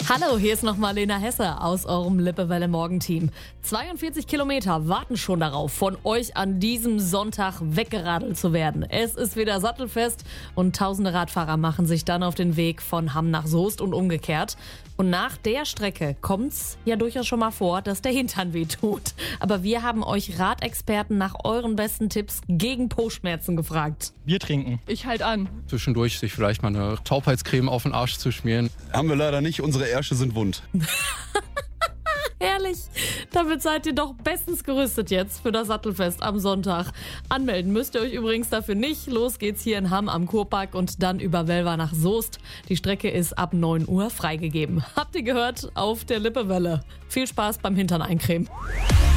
Hallo, hier ist nochmal Lena Hesse aus eurem Lippewelle-Morgenteam. 42 Kilometer warten schon darauf, von euch an diesem Sonntag weggeradelt zu werden. Es ist wieder sattelfest und tausende Radfahrer machen sich dann auf den Weg von Hamm nach Soest und umgekehrt. Und nach der Strecke kommt's ja durchaus schon mal vor, dass der Hintern wehtut. Aber wir haben euch Radexperten nach euren besten Tipps gegen Po-Schmerzen gefragt. Bier trinken. Ich halt an. Zwischendurch sich vielleicht mal eine Taubheitscreme auf den Arsch zu schmieren. Haben wir leider nicht, unsere Ärsche sind wund. Herrlich. Damit seid ihr doch bestens gerüstet jetzt für das Sattelfest am Sonntag. Anmelden müsst ihr euch übrigens dafür nicht. Los geht's hier in Hamm am Kurpark und dann über Welver nach Soest. Die Strecke ist ab 9 Uhr freigegeben. Habt ihr gehört? Auf der Lippewelle. Viel Spaß beim Hintern eincremen.